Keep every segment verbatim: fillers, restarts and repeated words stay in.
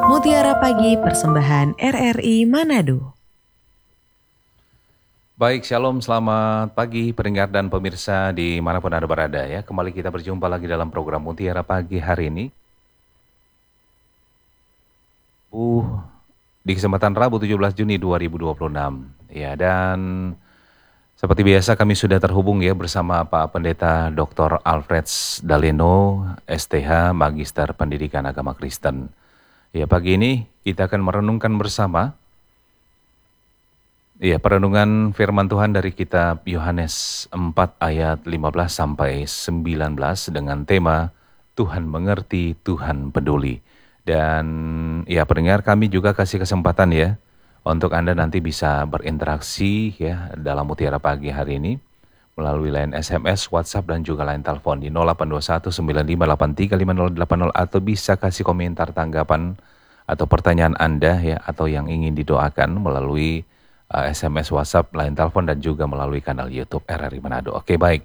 Mutiara Pagi Persembahan R R I Manado. Baik, shalom, selamat pagi pendengar dan pemirsa dimanapun Anda berada ya. Kembali kita berjumpa lagi dalam program Mutiara Pagi hari ini. Uh, di kesempatan Rabu tujuh belas Juni dua ribu dua puluh enam. Ya, dan seperti biasa kami sudah terhubung ya bersama Pak Pendeta doktor Alfred Daleno, S T H, Magister Pendidikan Agama Kristen. Ya, pagi ini kita akan merenungkan bersama Iya, perenungan firman Tuhan dari kitab Yohanes empat ayat lima belas sampai sembilan belas dengan tema Tuhan mengerti, Tuhan peduli. Dan ya pendengar, kami juga kasih kesempatan ya untuk Anda nanti bisa berinteraksi ya dalam Mutiara Pagi hari ini melalui line S M S, WhatsApp dan juga line telepon di nol delapan dua satu sembilan lima delapan tiga lima nol delapan nol atau bisa kasih komentar tanggapan atau pertanyaan Anda ya atau yang ingin didoakan melalui Uh, S M S, WhatsApp, line telepon dan juga melalui kanal YouTube R R I Manado. Oke, baik.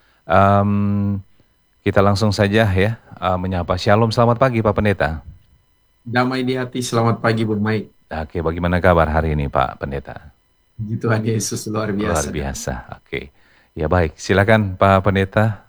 Um, kita langsung saja ya uh, menyapa. Shalom, selamat pagi Pak Pendeta. Damai di hati, selamat pagi Bung Mike. Oke, bagaimana kabar hari ini Pak Pendeta? Puji Tuhan Yesus luar biasa. Luar biasa. Oke. Ya baik, silakan Pak Pendeta.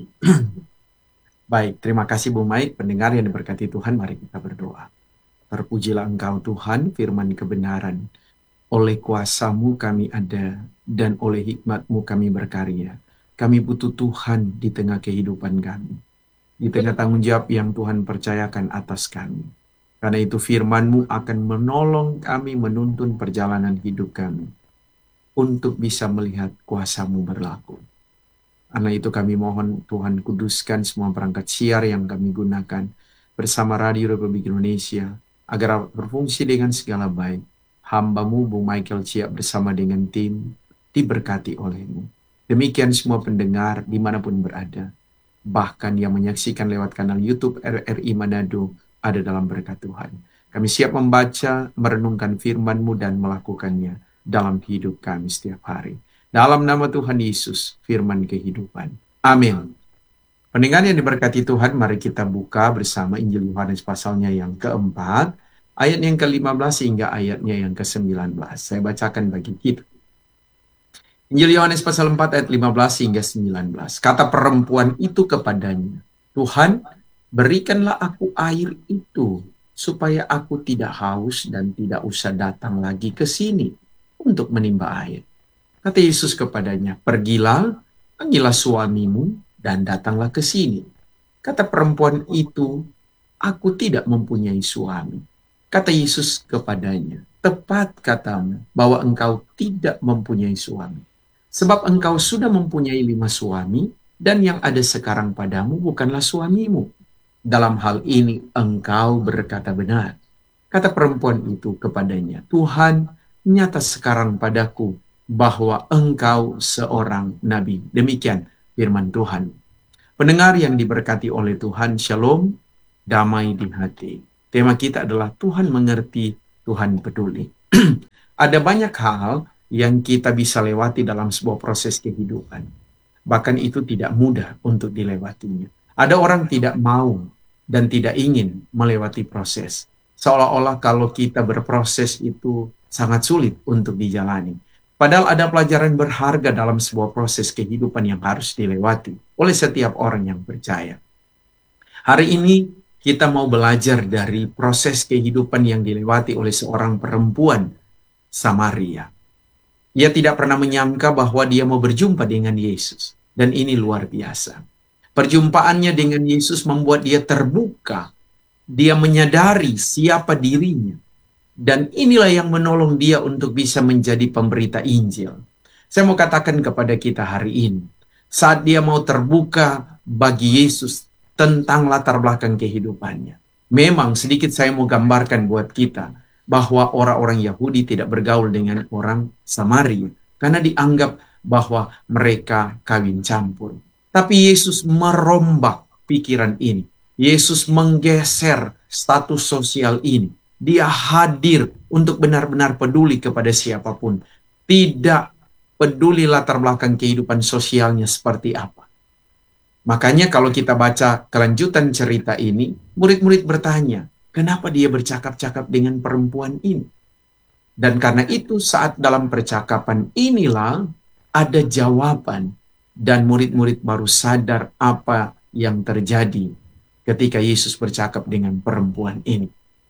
Baik, terima kasih Bung Mike. Pendengar yang diberkati Tuhan, mari kita berdoa. Terpujilah Engkau Tuhan, firman kebenaran. Oleh kuasa-Mu kami ada, dan oleh hikmat-Mu kami berkarya. Kami butuh Tuhan di tengah kehidupan kami, di tengah tanggung jawab yang Tuhan percayakan atas kami. Karena itu firman-Mu akan menolong kami menuntun perjalanan hidup kami, untuk bisa melihat kuasa-Mu berlaku. Karena itu kami mohon Tuhan kuduskan semua perangkat siar yang kami gunakan bersama Radio Republik Indonesia, agar berfungsi dengan segala baik. Hamba-Mu Bung Michael Chia bersama dengan tim diberkati oleh-Mu. Demikian semua pendengar dimanapun berada, bahkan yang menyaksikan lewat kanal YouTube R R I Manado ada dalam berkat Tuhan. Kami siap membaca, merenungkan firman-Mu dan melakukannya dalam hidup kami setiap hari. Dalam nama Tuhan Yesus, firman kehidupan. Amin. Pendengar yang diberkati Tuhan, mari kita buka bersama Injil Yohanes pasalnya yang keempat, ayat yang ke lima belas hingga ayatnya yang ke sembilan belas. Saya bacakan bagi kita. Injil Yohanes pasal empat ayat lima belas hingga sembilan belas. Kata perempuan itu kepadanya, Tuhan, berikanlah aku air itu, supaya aku tidak haus dan tidak usah datang lagi ke sini untuk menimba air. Kata Yesus kepadanya, pergilah, panggillah suamimu, dan datanglah ke sini. Kata perempuan itu, aku tidak mempunyai suami. Kata Yesus kepadanya, tepat katamu bahwa engkau tidak mempunyai suami. Sebab engkau sudah mempunyai lima suami, dan yang ada sekarang padamu bukanlah suamimu. Dalam hal ini engkau berkata benar. Kata perempuan itu kepadanya, Tuhan, nyata sekarang padaku bahwa engkau seorang nabi. Demikian firman Tuhan. Pendengar yang diberkati oleh Tuhan, shalom, damai di hati. Tema kita adalah Tuhan mengerti, Tuhan peduli. Ada banyak hal yang kita bisa lewati dalam sebuah proses kehidupan. Bahkan itu tidak mudah untuk dilewatinya. Ada orang tidak mau dan tidak ingin melewati proses. Seolah-olah kalau kita berproses itu sangat sulit untuk dijalani. Padahal ada pelajaran berharga dalam sebuah proses kehidupan yang harus dilewati oleh setiap orang yang percaya. Hari ini kita mau belajar dari proses kehidupan yang dilewati oleh seorang perempuan Samaria. Ia tidak pernah menyangka bahwa dia mau berjumpa dengan Yesus. Dan ini luar biasa. Perjumpaannya dengan Yesus membuat dia terbuka. Dia menyadari siapa dirinya. Dan inilah yang menolong dia untuk bisa menjadi pemberita Injil. Saya mau katakan kepada kita hari ini, saat dia mau terbuka bagi Yesus tentang latar belakang kehidupannya. Memang sedikit saya mau gambarkan buat kita bahwa orang-orang Yahudi tidak bergaul dengan orang Samaria karena dianggap bahwa mereka kawin campur. Tapi Yesus merombak pikiran ini. Yesus menggeser status sosial ini. Dia hadir untuk benar-benar peduli kepada siapapun. Tidak peduli latar belakang kehidupan sosialnya seperti apa. Makanya kalau kita baca kelanjutan cerita ini, murid-murid bertanya, kenapa dia bercakap-cakap dengan perempuan ini. Dan karena itu saat dalam percakapan inilah ada jawaban dan murid-murid baru sadar apa yang terjadi ketika Yesus bercakap dengan perempuan ini.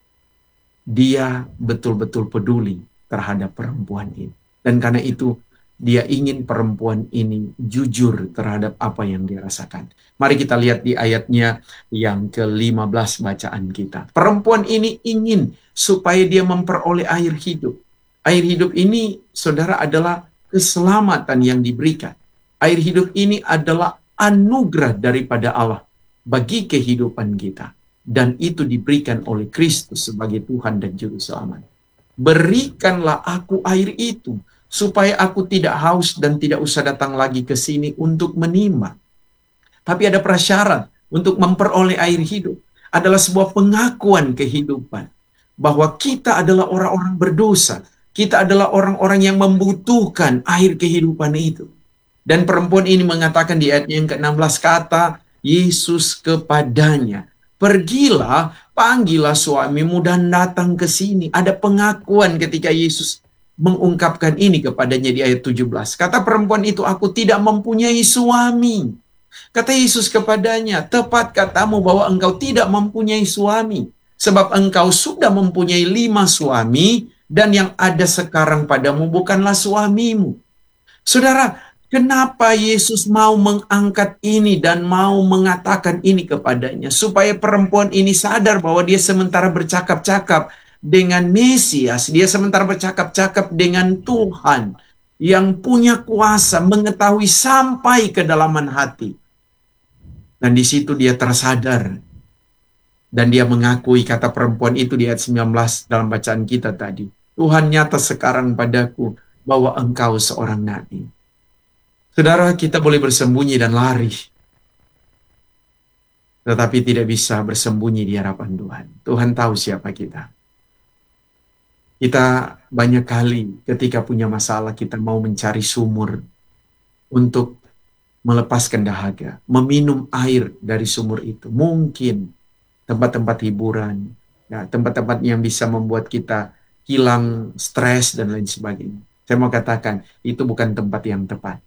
Dia betul-betul peduli terhadap perempuan ini. Dan karena itu dia ingin perempuan ini jujur terhadap apa yang dia rasakan. Mari kita lihat di ayatnya yang ke lima belas bacaan kita. Perempuan ini ingin supaya dia memperoleh air hidup. Air hidup ini, saudara, adalah keselamatan yang diberikan. Air hidup ini adalah anugerah daripada Allah bagi kehidupan kita. Dan itu diberikan oleh Kristus sebagai Tuhan dan Juru Selamat. Berikanlah aku air itu, supaya aku tidak haus dan tidak usah datang lagi ke sini untuk menimba. Tapi ada prasyarat untuk memperoleh air hidup. Adalah sebuah pengakuan kehidupan. Bahwa kita adalah orang-orang berdosa. Kita adalah orang-orang yang membutuhkan air kehidupan itu. Dan perempuan ini mengatakan di ayat yang ke enam belas, kata Yesus kepadanya, pergilah, panggillah suamimu dan datang ke sini. Ada pengakuan ketika Yesus mengungkapkan ini kepadanya di ayat tujuh belas. Kata perempuan itu, aku tidak mempunyai suami. Kata Yesus kepadanya, tepat katamu bahwa engkau tidak mempunyai suami. Sebab engkau sudah mempunyai lima suami, dan yang ada sekarang padamu bukanlah suamimu. Saudara, kenapa Yesus mau mengangkat ini dan mau mengatakan ini kepadanya? Supaya perempuan ini sadar bahwa dia sementara bercakap-cakap dengan Mesias, dia sementara bercakap-cakap dengan Tuhan yang punya kuasa mengetahui sampai kedalaman hati. Dan di situ dia tersadar. Dan dia mengakui, kata perempuan itu di ayat sembilan belas dalam bacaan kita tadi. Tuhan, nyata sekarang padaku bahwa engkau seorang nabi. Saudara, kita boleh bersembunyi dan lari. Tetapi tidak bisa bersembunyi di hadapan Tuhan. Tuhan tahu siapa kita. Kita banyak kali ketika punya masalah, kita mau mencari sumur untuk melepaskan dahaga. Meminum air dari sumur itu. Mungkin tempat-tempat hiburan, ya, tempat-tempat yang bisa membuat kita hilang stres dan lain sebagainya. Saya mau katakan, itu bukan tempat yang tepat.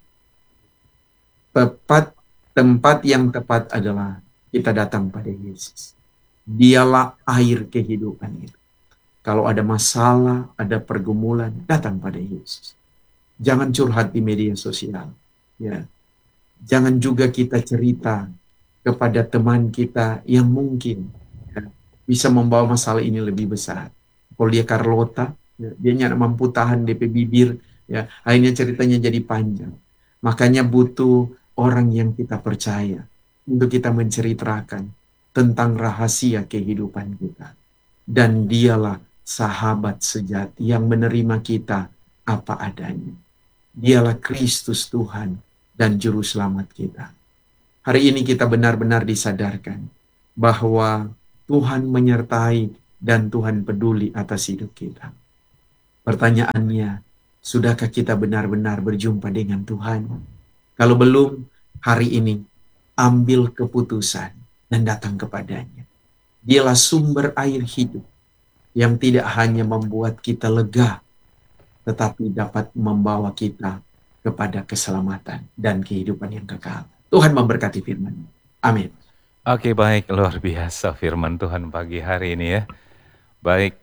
Tepat, tempat yang tepat adalah kita datang pada Yesus. Dialah air kehidupan itu. Kalau ada masalah, ada pergumulan, datang pada Yesus. Jangan curhat di media sosial. Ya. Jangan juga kita cerita kepada teman kita yang mungkin ya, bisa membawa masalah ini lebih besar. Kalau dia Carlota, ya, dia nggak mampu tahan D P bibir, ya, akhirnya ceritanya jadi panjang. Makanya butuh orang yang kita percaya untuk kita menceritakan tentang rahasia kehidupan kita. Dan dialah sahabat sejati yang menerima kita apa adanya. Dialah Kristus Tuhan dan Juru Selamat kita. Hari ini kita benar-benar disadarkan bahwa Tuhan menyertai dan Tuhan peduli atas hidup kita. Pertanyaannya, sudahkah kita benar-benar berjumpa dengan Tuhan? Kalau belum, hari ini ambil keputusan dan datang kepadanya. Dialah sumber air hidup yang tidak hanya membuat kita lega, tetapi dapat membawa kita kepada keselamatan dan kehidupan yang kekal. Tuhan memberkati firman. Amin. Oke, baik, luar biasa firman Tuhan pagi hari ini ya. Baik,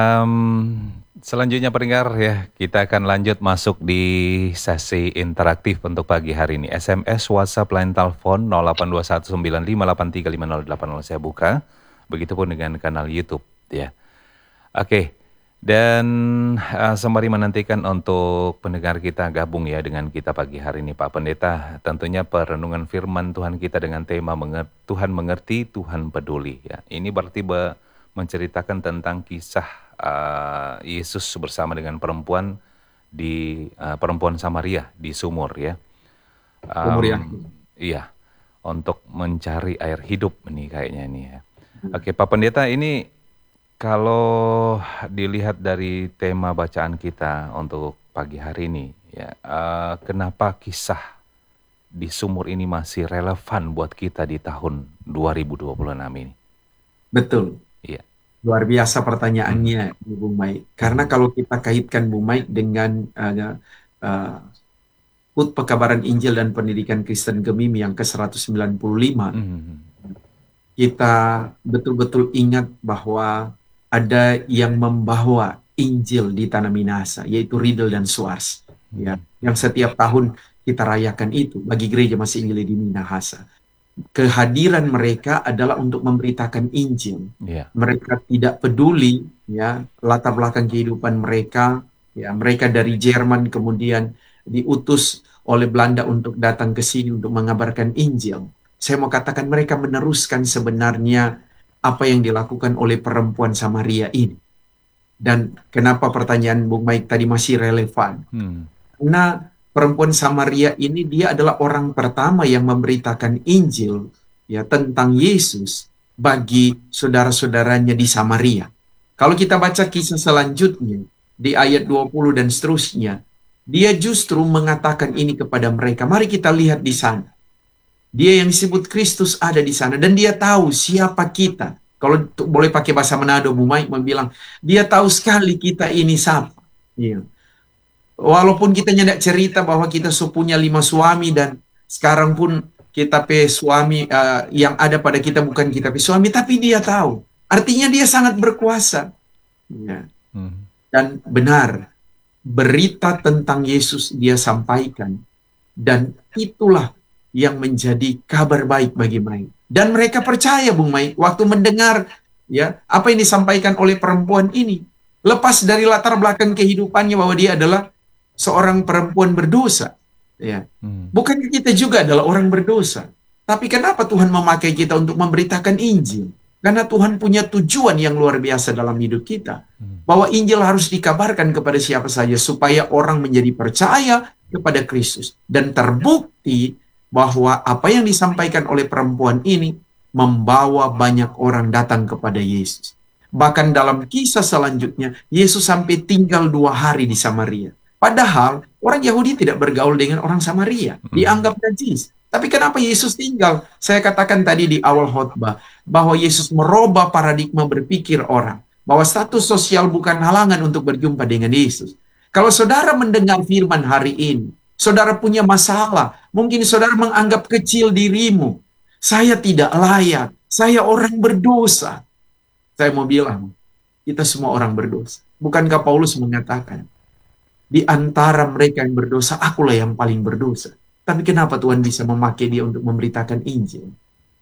um, selanjutnya pendengar ya, kita akan lanjut masuk di sesi interaktif untuk pagi hari ini. S M S, WhatsApp, line telepon nol delapan dua satu sembilan lima delapan tiga lima nol delapan nol saya buka. Begitupun dengan kanal YouTube ya. Oke, dan uh, sembari menantikan untuk pendengar kita gabung ya dengan kita pagi hari ini Pak Pendeta. Tentunya perenungan firman Tuhan kita dengan tema menger- Tuhan mengerti, Tuhan peduli ya. Ini berarti be- menceritakan tentang kisah uh, Yesus bersama dengan perempuan di uh, perempuan Samaria di sumur ya. Um, Sumur ya. Iya, untuk mencari air hidup ini kayaknya ini ya. Oke, Pak Pendeta, ini kalau dilihat dari tema bacaan kita untuk pagi hari ini ya, uh, kenapa kisah di sumur ini masih relevan buat kita di tahun dua ribu dua puluh enam ini? Betul. Iya. Luar biasa pertanyaannya, Bung Maik. Karena Hmm. kalau kita kaitkan Bung Maik dengan uh, uh, Hut Pekabaran Injil dan Pendidikan Kristen Gemim yang ke seratus sembilan puluh lima, Hmm. kita betul-betul ingat bahwa ada yang membawa Injil di Tanah Minahasa, yaitu Riedel dan Schwartz, ya, yang setiap tahun kita rayakan itu bagi gereja Masih Injil di Minahasa. Kehadiran mereka adalah untuk memberitakan Injil. Yeah. Mereka tidak peduli, ya, latar belakang kehidupan mereka. Ya, mereka dari Jerman kemudian diutus oleh Belanda untuk datang ke sini untuk mengabarkan Injil. Saya mau katakan mereka meneruskan sebenarnya apa yang dilakukan oleh perempuan Samaria ini. Dan kenapa pertanyaan Bung Maik tadi masih relevan? Hmm. Karena perempuan Samaria ini dia adalah orang pertama yang memberitakan Injil, ya, tentang Yesus bagi saudara-saudaranya di Samaria. Kalau kita baca kisah selanjutnya di ayat dua puluh dan seterusnya, dia justru mengatakan ini kepada mereka. Mari kita lihat di sana. Dia yang disebut Kristus ada di sana dan dia tahu siapa kita. Kalau boleh pakai bahasa Manado, Bu Maik membilang, dia tahu sekali kita ini siapa. Iya. Walaupun kita tidak cerita bahwa kita punya lima suami dan sekarang pun kita pe suami uh, yang ada pada kita bukan kita pe suami, tapi dia tahu. Artinya dia sangat berkuasa. Ya. Hmm. Dan benar, berita tentang Yesus dia sampaikan. Dan itulah yang menjadi kabar baik bagi mereka. Dan mereka percaya, Bung Maik, waktu mendengar ya apa yang disampaikan oleh perempuan ini. Lepas dari latar belakang kehidupannya bahwa dia adalah seorang perempuan berdosa. Ya. Hmm. Bukan kita juga adalah orang berdosa. Tapi kenapa Tuhan memakai kita untuk memberitakan Injil? Karena Tuhan punya tujuan yang luar biasa dalam hidup kita. Bahwa Injil harus dikabarkan kepada siapa saja supaya orang menjadi percaya kepada Kristus. Dan terbukti bahwa apa yang disampaikan oleh perempuan ini membawa banyak orang datang kepada Yesus. Bahkan dalam kisah selanjutnya, Yesus sampai tinggal dua hari di Samaria. Padahal orang Yahudi tidak bergaul dengan orang Samaria. Dianggap najis. Tapi kenapa Yesus tinggal? Saya katakan tadi di awal khotbah bahwa Yesus merubah paradigma berpikir orang. Bahwa status sosial bukan halangan untuk berjumpa dengan Yesus. Kalau saudara mendengar firman hari ini, saudara punya masalah, mungkin saudara menganggap kecil dirimu. Saya tidak layak, saya orang berdosa. Saya mau bilang, kita semua orang berdosa. Bukankah Paulus mengatakan, di antara mereka yang berdosa, akulah yang paling berdosa. Tapi kenapa Tuhan bisa memakai dia untuk memberitakan Injil?